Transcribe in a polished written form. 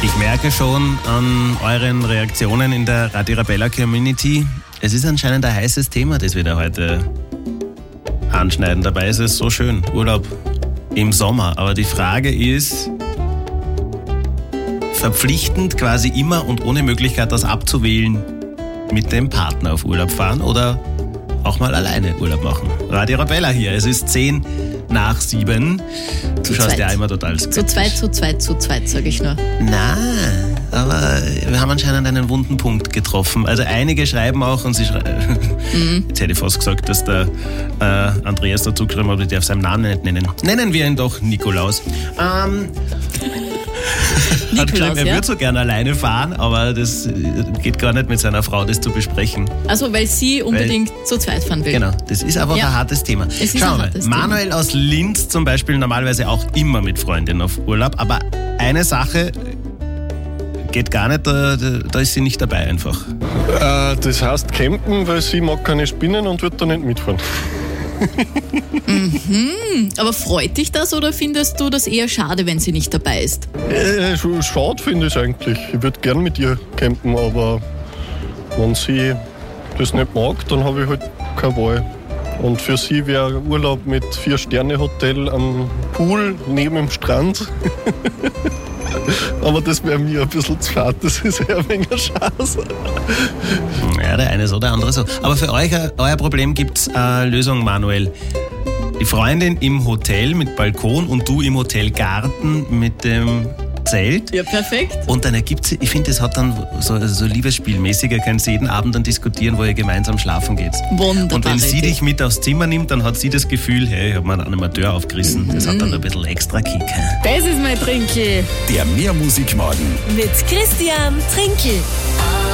Ich merke schon an euren Reaktionen in der Radio Arabella Community, es ist anscheinend ein heißes Thema, das wir da heute anschneiden. Dabei ist es so schön, Urlaub im Sommer. Aber die Frage ist, verpflichtend quasi immer und ohne Möglichkeit, das abzuwählen, mit dem Partner auf Urlaub fahren oder auch mal alleine Urlaub machen. Radio Arabella hier, es ist 7:10. Du schaust ja immer total skeptisch. Zu zweit, sage ich nur. Na, aber wir haben anscheinend einen wunden Punkt getroffen. Also einige schreiben auch und sie schreiben, jetzt hätte ich fast gesagt, dass der Andreas dazu geschrieben hat, ich darf seinen Namen nicht nennen. Nennen wir ihn doch Nikolaus. Hat geschrieben, er würde so gerne alleine fahren, aber das geht gar nicht mit seiner Frau, das zu besprechen. Also weil sie unbedingt zu zweit fahren will. Genau, das ist aber ein hartes Thema. Schauen wir mal, Manuel aus Linz zum Beispiel normalerweise auch immer mit Freundinnen auf Urlaub, aber eine Sache geht gar nicht, da ist sie nicht dabei einfach. Das heißt campen, weil sie mag keine Spinnen und wird da nicht mitfahren. Aber freut dich das oder findest du das eher schade, wenn sie nicht dabei ist? Schade finde ich eigentlich. Ich würde gern mit ihr campen, aber wenn sie das nicht mag, dann habe ich halt keine Wahl. Und für sie wäre Urlaub mit 4-Sterne-Hotel am Pool neben dem Strand. Aber das wäre mir ein bisschen zu fad, das ist eher ein wenig Chance. Ja, der eine so, der andere so. Aber für euch, euer Problem gibt es eine Lösung, Manuel. Die Freundin im Hotel mit Balkon und du im Hotelgarten mit dem Zelt. Ja, perfekt. Und dann ergibt sich, ich finde, das hat dann so Liebesspielmäßig, ihr könnt jeden Abend dann diskutieren, wo ihr gemeinsam schlafen geht. Wunderbar. Und wenn sie dich mit aufs Zimmer nimmt, dann hat sie das Gefühl, hey, ich habe mir einen Animateur aufgerissen. Das hat dann ein bisschen extra Kick. Das ist mein Trinkel. Der Mehrmusikmorgen mit Christian Trinkel.